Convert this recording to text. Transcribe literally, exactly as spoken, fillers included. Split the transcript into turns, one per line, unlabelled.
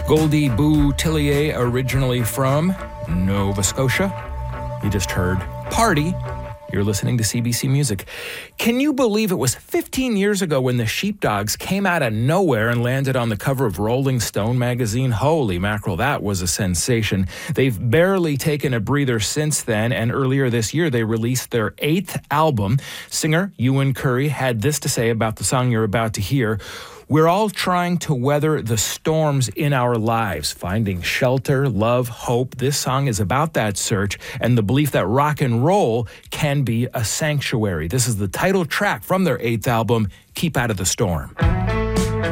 Goldie Boutillier, originally from Nova Scotia. You just heard Party. You're listening to C B C Music. Can you believe it was fifteen years ago when the Sheepdogs came out of nowhere and landed on the cover of Rolling Stone magazine? Holy mackerel, that was a sensation. They've barely taken a breather since then, and earlier this year they released their eighth album. Singer Ewan Curry had this to say about the song you're about to hear. We're all trying to weather the storms in our lives, finding shelter, love, hope. This song is about that search and the belief that rock and roll can be a sanctuary. This is the title track from their eighth album, Keep Out of the Storm.